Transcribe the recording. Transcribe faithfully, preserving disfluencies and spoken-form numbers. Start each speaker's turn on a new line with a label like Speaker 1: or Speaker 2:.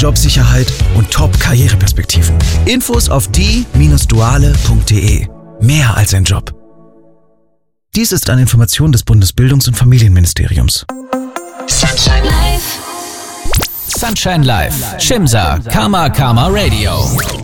Speaker 1: Jobsicherheit und Top-Karriereperspektiven. Infos auf die Bindestrich duale Punkt de. Mehr als ein Job. Dies ist eine Information des Bundesbildungs- und Familienministeriums.
Speaker 2: Sunshine Live. Sunshine Live. Shimza, Karma Karma Radio.